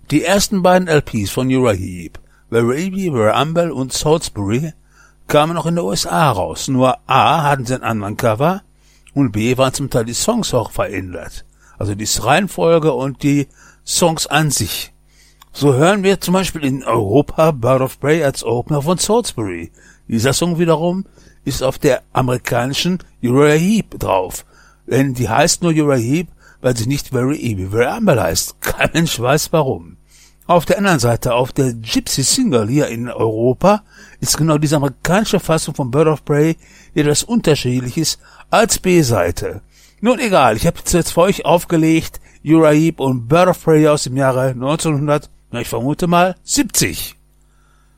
Die ersten beiden LPs von Uriah Heep, Where Eevee, Where Humble und Salisbury, kamen noch in den USA raus. Nur A hatten sie einen anderen Cover und B waren zum Teil die Songs auch verändert. Also die Reihenfolge und die Songs an sich. So hören wir zum Beispiel in Europa Bird of Prey als Opener von Salisbury. Dieser Song wiederum ist auf der amerikanischen Uriah Heep drauf. Denn die heißt nur Uriah Heep, weil sie nicht Where Eevee, Where Humble heißt. Kein Mensch weiß warum. Auf der anderen Seite, auf der Gypsy Single hier in Europa, ist genau diese amerikanische Fassung von Bird of Prey etwas Unterschiedliches als B-Seite. Nun egal, ich habe jetzt für euch aufgelegt Uriah Heep und Bird of Prey aus dem Jahre 1900, ich vermute mal 70.